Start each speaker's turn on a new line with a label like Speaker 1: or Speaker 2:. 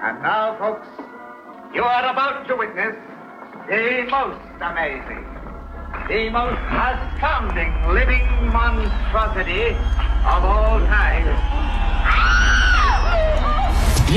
Speaker 1: And now, folks, you are about to witness the most amazing, the most astounding living monstrosity of all time.